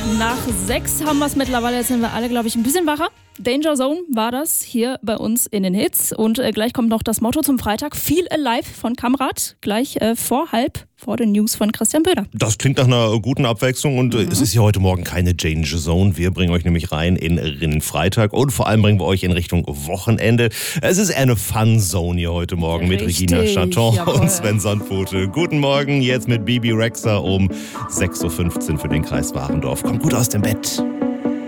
Nach 6 haben wir es mittlerweile, jetzt sind wir alle, glaube ich, ein bisschen wacher. Danger Zone war das hier bei uns in den Hits. Und gleich kommt noch das Motto zum Freitag. Feel Alive von Kamrat. Gleich vor den News von Christian Böder. Das klingt nach einer guten Abwechslung und es ist ja heute Morgen keine Danger Zone. Wir bringen euch nämlich rein in den Freitag und vor allem bringen wir euch in Richtung Wochenende. Es ist eher eine Fun Zone hier heute Morgen mit Regina Chaton und Sven Sandpfote. Guten Morgen, jetzt mit Bibi Rexha um 6.15 Uhr für den Kreis Warendorf. Kommt gut aus dem Bett.